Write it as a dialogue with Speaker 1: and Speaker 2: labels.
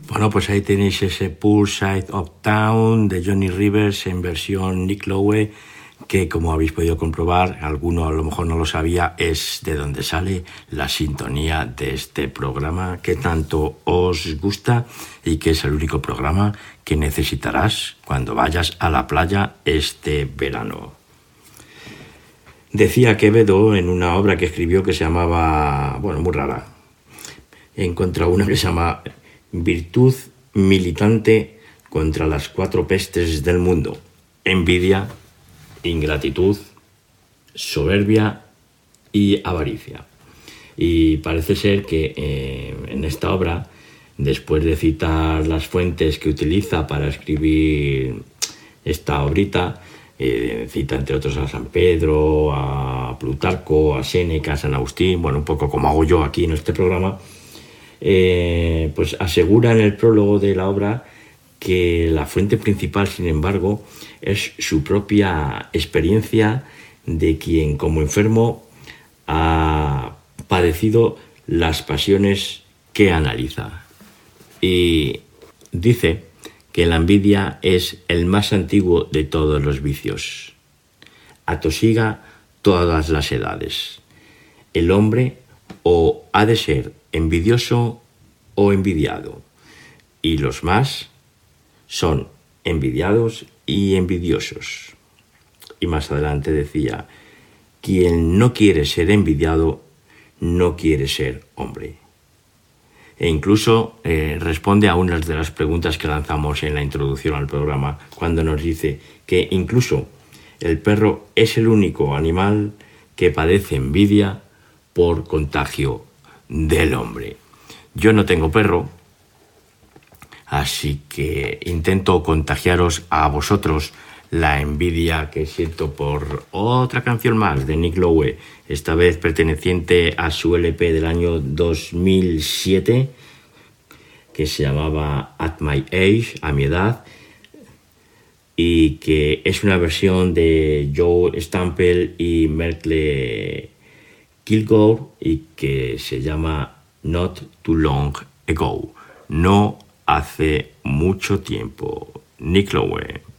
Speaker 1: Bueno, pues ahí tenéis ese Poolside Uptown de Johnny Rivers en versión Nick Lowe, que como habéis podido comprobar, alguno a lo mejor no lo sabía, es de donde sale la sintonía de este programa que tanto os gusta y que es el único programa que necesitarás cuando vayas a la playa este verano. Decía Quevedo en una obra que escribió que se llamaba, bueno, muy rara, encontró una que se llama Virtud militante contra las 4 pestes del mundo: envidia, ingratitud, soberbia y avaricia. Y parece ser que en esta obra, después de citar las fuentes que utiliza para escribir esta obrita, cita entre otros a San Pedro, a Plutarco, a Séneca, a San Agustín, bueno, un poco como hago yo aquí en este programa, pues asegura en el prólogo de la obra que la fuente principal, sin embargo, es su propia experiencia de quien como enfermo ha padecido las pasiones que analiza. Y dice que la envidia es el más antiguo de todos los vicios. Atosiga todas las edades. El hombre o ha de ser envidioso o envidiado, y los más son envidiados y envidiosos. Y más adelante decía: quien no quiere ser envidiado no quiere ser hombre. E incluso responde a unas de las preguntas que lanzamos en la introducción al programa, cuando nos dice que incluso el perro es el único animal que padece envidia por contagio del hombre. Yo no tengo perro, así que intento contagiaros a vosotros la envidia que siento por otra canción más de Nick Lowe, esta vez perteneciente a su LP del año 2007, que se llamaba At My Age, a mi edad, y que es una versión de Joe Stample y Merle Kilgore, y que se llama Not Too Long Ago, no hace mucho tiempo. Nick Lowe.